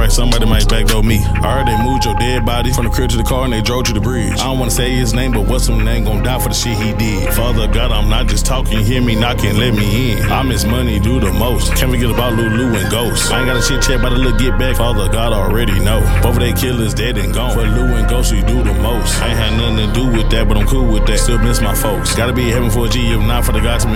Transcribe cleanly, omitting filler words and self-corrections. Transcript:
like somebody might backdoor me. I heard they moved your dead body from the crib to the car and they drove to the bridge. I don't wanna say his name, but what's his name gon' die for the shit he did. Father God, I'm not just talking, hear me knocking, let me in. I miss money, do the most. Can't forget about Lulu and Ghost. I ain't got a shit check, but a little get back. Father God already know. Both of they killers dead and gone. For Lou and Ghost, we do the most. I ain't had nothing to do with that, but I'm cool with that. Still miss my folks. Gotta be in heaven for a G, if not for the God to me.